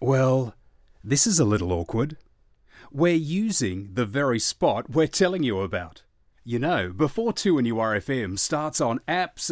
Well, this is a little awkward. We're using the very spot we're telling you about. You know, before 2NURFM starts on apps